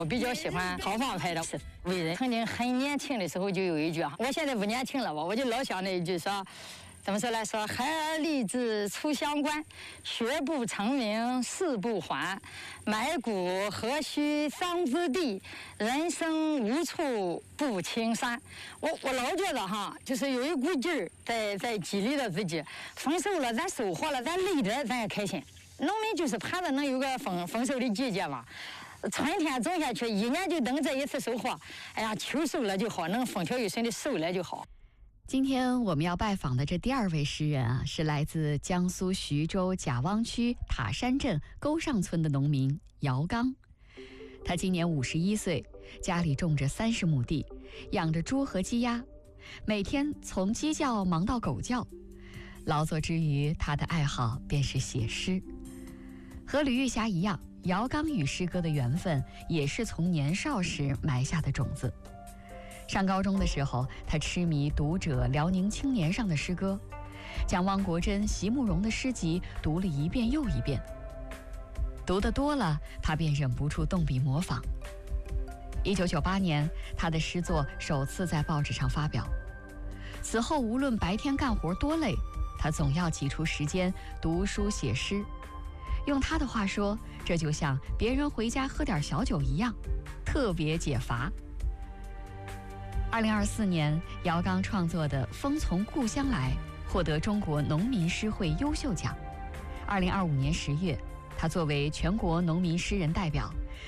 我比较喜欢豪放派的伟人。曾经很年轻的时候就有一句，我现在不年轻了吧，我就老想那一句说，怎么说来说，孩儿立志出乡关，学不成名誓不还，埋骨何须桑枝地，人生无处不青山。我老觉得哈，就是有一股劲儿在激励着自己，丰收了咱收获了咱累着咱也开心。农民就是盼着能有个丰收的季节嘛。春天种下去，一年就等这一次收获。哎呀，秋收了就好，能风调雨顺的收了就好。 今天我们要拜访的这第二位诗人啊，是来自江苏徐州贾汪区塔山镇沟上村的农民姚刚。他今年51岁，家里种着30亩地，养着猪和鸡鸭，每天从鸡叫忙到狗叫。劳作之余，他的爱好便是写诗。和吕玉霞一样，姚刚与诗歌的缘分也是从年少时埋下的种子。上高中的时候，他痴迷《读者》《辽宁青年》上的诗歌，将汪国真、席慕容的诗集读了一遍又一遍。读得多了，他便忍不住动笔模仿。1998年，他的诗作首次在报纸上发表。此后，无论白天干活多累，他总要挤出时间读书写诗。用他的话说，这就像别人回家喝点小酒一样，特别解乏。2024年，姚刚创作的《风从故乡来》获得中国农民诗会优秀奖。2025年10月，他作为全国农民诗人代表，